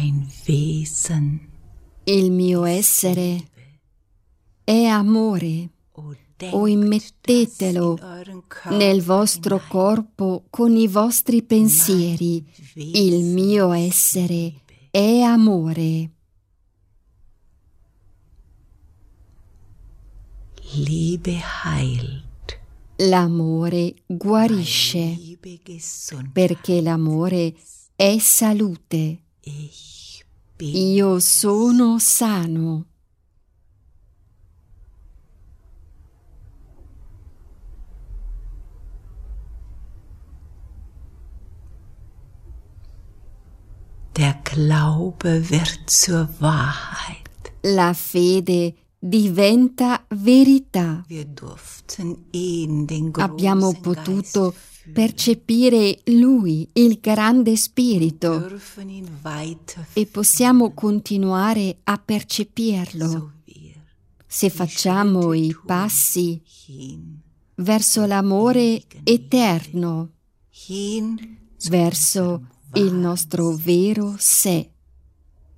Mein Wesen Il mio essere è amore. O immettetelo nel vostro corpo con i vostri pensieri. Il mio essere è amore. Liebe heilt. L'amore guarisce, perché l'amore è salute. Io sono sano. Der Glaube wird zur Wahrheit. La fede diventa verità. Wir durften ihn, den Abbiamo großen potuto Geist, fühlen. percepire Lui, il grande Spirito, Dürfen ihn weiter e possiamo continuare a percepirlo so wir se facciamo i passi hin, verso l'amore eterno, hin verso il nostro vero sé.